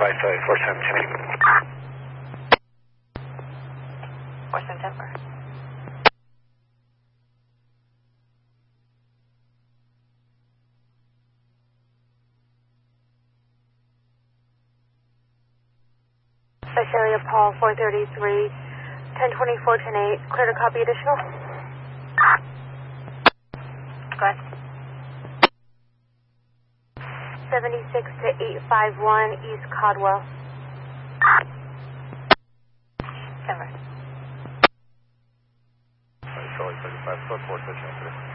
by 4710. 4710. Visalia Paul 433, 1024, 108, clear to copy additional. Go ahead. 76 to 851 East Codwell. Denver. Charlie 35, 4, 4,